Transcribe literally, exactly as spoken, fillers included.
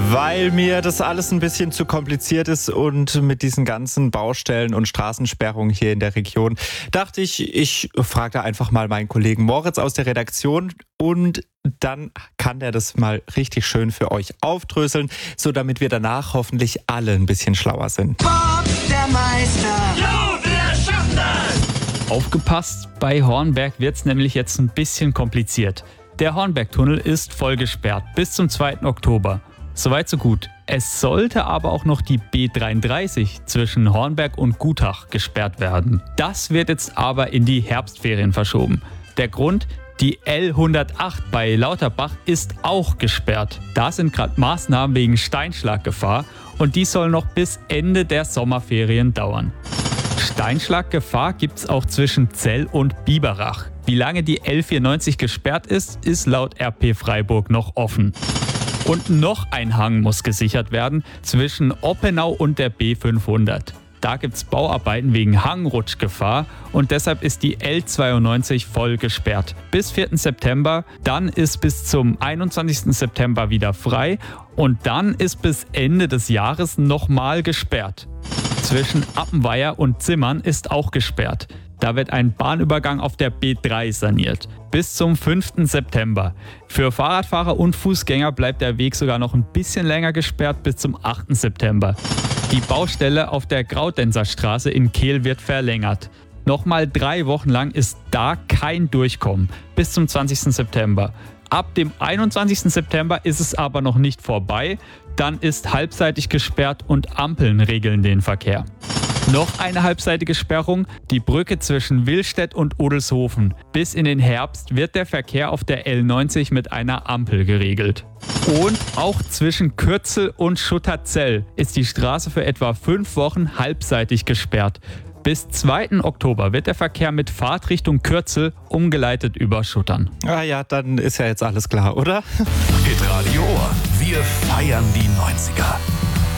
Weil mir das alles ein bisschen zu kompliziert ist und mit diesen ganzen Baustellen und Straßensperrungen hier in der Region, dachte ich, ich frage da einfach mal meinen Kollegen Moritz aus der Redaktion und dann kann der das mal richtig schön für euch aufdröseln, so damit wir danach hoffentlich alle ein bisschen schlauer sind. Bob, der Meister. Jo, wir schaffen das! Aufgepasst, bei Hornberg wird's nämlich jetzt ein bisschen kompliziert. Der Hornbergtunnel ist voll gesperrt bis zum zweiten Oktober. Soweit so gut. Es sollte aber auch noch die B dreiunddreißig zwischen Hornberg und Gutach gesperrt werden. Das wird jetzt aber in die Herbstferien verschoben. Der Grund? Die L hundertacht bei Lauterbach ist auch gesperrt. Da sind gerade Maßnahmen wegen Steinschlaggefahr und die soll noch bis Ende der Sommerferien dauern. Steinschlaggefahr gibt es auch zwischen Zell und Biberach. Wie lange die L vierundneunzig gesperrt ist, ist laut R P Freiburg noch offen. Und noch ein Hang muss gesichert werden zwischen Oppenau und der B fünfhundert. Da gibt es Bauarbeiten wegen Hangrutschgefahr und deshalb ist die L zweiundneunzig voll gesperrt. Bis vierten September, dann ist bis zum einundzwanzigsten September wieder frei und dann ist bis Ende des Jahres nochmal gesperrt. Zwischen Appenweier und Zimmern ist auch gesperrt. Da wird ein Bahnübergang auf der B drei saniert. Bis zum fünften September. Für Fahrradfahrer und Fußgänger bleibt der Weg sogar noch ein bisschen länger gesperrt bis zum achten September. Die Baustelle auf der Graudenzer Straße in Kehl wird verlängert. Nochmal drei Wochen lang ist da kein Durchkommen. Bis zum zwanzigsten September. Ab dem einundzwanzigsten September ist es aber noch nicht vorbei. Dann ist halbseitig gesperrt und Ampeln regeln den Verkehr. Noch eine halbseitige Sperrung, die Brücke zwischen Willstedt und Odelshofen. Bis in den Herbst wird der Verkehr auf der L neunzig mit einer Ampel geregelt. Und auch zwischen Kürzel und Schutterzell ist die Straße für etwa fünf Wochen halbseitig gesperrt. Bis zweiten Oktober wird der Verkehr mit Fahrtrichtung Kürzel umgeleitet über Schuttern. Ah ja, dann ist ja jetzt alles klar, oder? Hitradio Ohr. Wir feiern die neunziger.